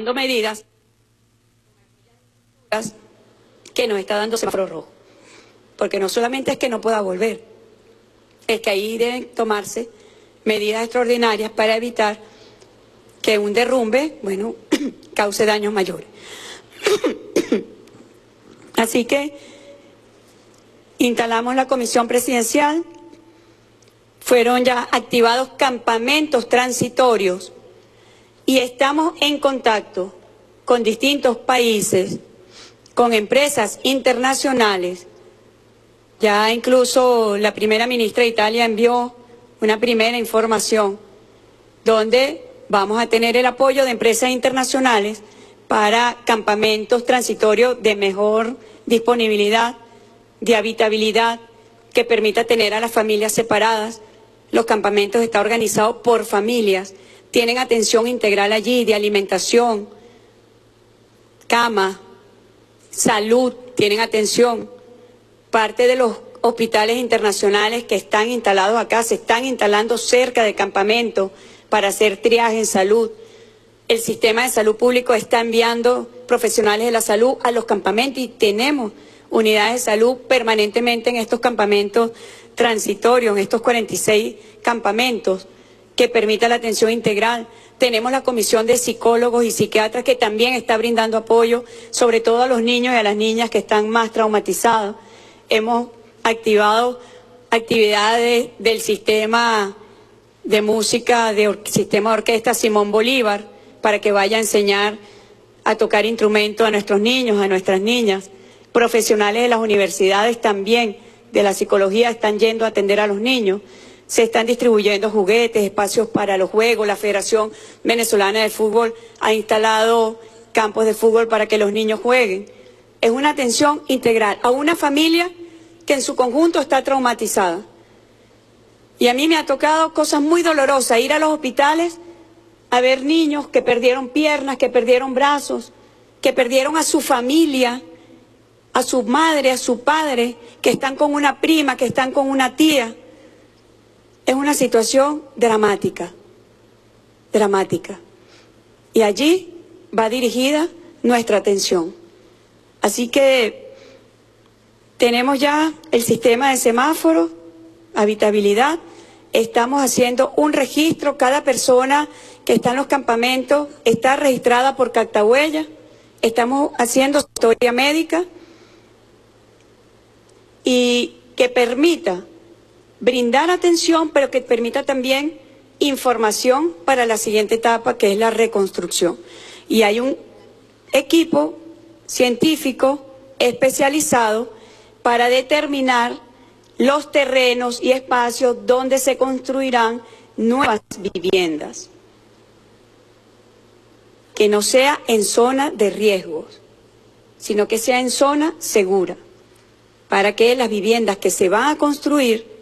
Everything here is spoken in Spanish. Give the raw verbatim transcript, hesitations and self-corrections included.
tomando medidas que nos está dando semáforo rojo. Porque no solamente es que no pueda volver, es que ahí deben tomarse medidas extraordinarias para evitar que un derrumbe, bueno, cause daños mayores. Así que instalamos la comisión presidencial, fueron ya activados campamentos transitorios y estamos en contacto con distintos países, con empresas internacionales. Ya incluso la primera ministra de Italia envió una primera información donde vamos a tener el apoyo de empresas internacionales para campamentos transitorios de mejor disponibilidad, de habitabilidad, que permita tener a las familias separadas. Los campamentos están organizados por familias, tienen atención integral allí de alimentación, cama, salud, tienen atención. Parte de los hospitales internacionales que están instalados acá se están instalando cerca de campamentos para hacer triaje en salud. El sistema de salud público está enviando profesionales de la salud a los campamentos y tenemos unidades de salud permanentemente en estos campamentos transitorios, en estos cuarenta y seis campamentos que permita la atención integral. Tenemos la comisión de psicólogos y psiquiatras que también está brindando apoyo, sobre todo a los niños y a las niñas que están más traumatizados. Hemos activado actividades del sistema de música, del sistema de orquesta Simón Bolívar, para que vaya a enseñar a tocar instrumentos a nuestros niños, a nuestras niñas. Profesionales de las universidades también, de la psicología, están yendo a atender a los niños. Se están distribuyendo juguetes, espacios para los juegos. La Federación Venezolana de Fútbol ha instalado campos de fútbol para que los niños jueguen. Es una atención integral a una familia que en su conjunto está traumatizada. Y a mí me ha tocado cosas muy dolorosas, ir a los hospitales a ver niños que perdieron piernas, que perdieron brazos, que perdieron a su familia, a su madre, a su padre, que están con una prima, que están con una tía. Es una situación dramática, dramática. Y allí va dirigida nuestra atención. Así que tenemos ya el sistema de semáforo, habitabilidad. Estamos haciendo un registro. Cada persona que está en los campamentos está registrada por Cactahuella. Estamos haciendo historia médica y que permita brindar atención, pero que permita también información para la siguiente etapa, que es la reconstrucción. Y hay un equipo científico especializado para determinar los terrenos y espacios donde se construirán nuevas viviendas. Que no sea en zona de riesgos, sino que sea en zona segura, para que las viviendas que se van a construir